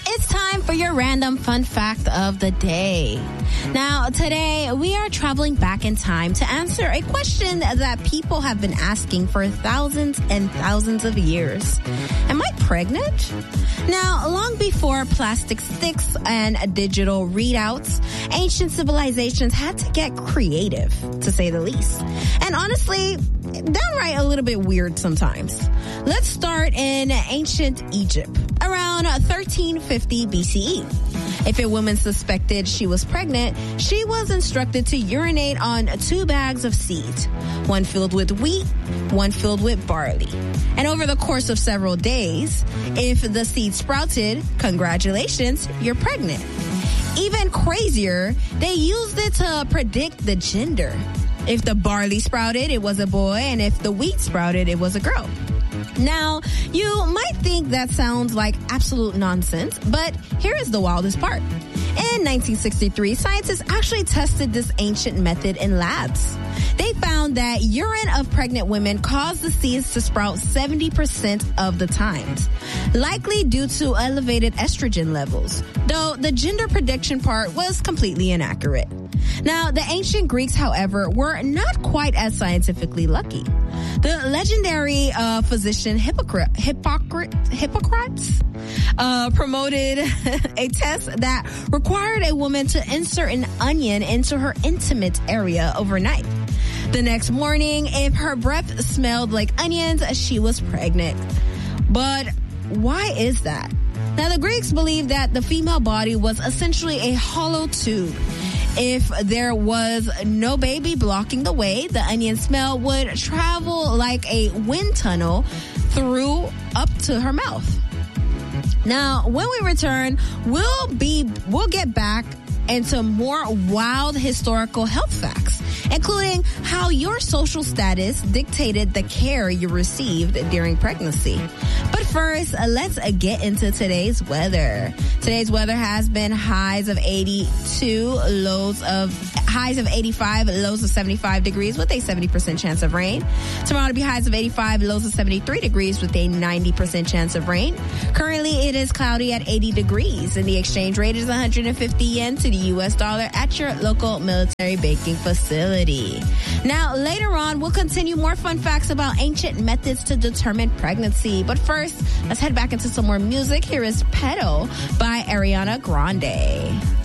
It's time for your random fun fact of the day. Now, today we are traveling back in time to answer a question that people have been asking for thousands and thousands of years. Am I pregnant? Now, long before plastic sticks and digital readouts, ancient civilizations had to get creative, to say the least. And honestly, downright a little bit weird sometimes. Let's start in ancient Egypt, around 1350 BCE. If a woman suspected she was pregnant, she was instructed to urinate on 2 bags of seeds, one filled with wheat, one filled with barley. And over the course of several days, if the seed sprouted, congratulations, you're pregnant. Even crazier, they used it to predict the gender. If the barley sprouted, it was a boy, and if the wheat sprouted, it was a girl. Now, you might think that sounds like absolute nonsense, but here is the wildest part. In 1963, scientists actually tested this ancient method in labs. They found that urine of pregnant women caused the seeds to sprout 70% of the times, likely due to elevated estrogen levels, though the gender prediction part was completely inaccurate. Now, the ancient Greeks, however, were not quite as scientifically lucky. The legendary physician Hippocrates promoted a test that required a woman to insert an onion into her intimate area overnight. The next morning, if her breath smelled like onions, she was pregnant. But why is that? Now, the Greeks believed that the female body was essentially a hollow tube. If there was no baby blocking the way, the onion smell would travel like a wind tunnel through up to her mouth. Now, when we return, we'll get back into more wild historical health facts, including how your social status dictated the care you received during pregnancy. But first, let's get into today's weather. Today's weather has been highs of 85, lows of 75 degrees with a 70% chance of rain. Tomorrow to be highs of 85, lows of 73 degrees with a 90% chance of rain. Currently, it is cloudy at 80 degrees, and the exchange rate is 150 yen to the U.S. dollar at your local military banking facility. Now, later on, we'll continue more fun facts about ancient methods to determine pregnancy. But first, let's head back into some more music. Here is Pedo by Ariana Grande.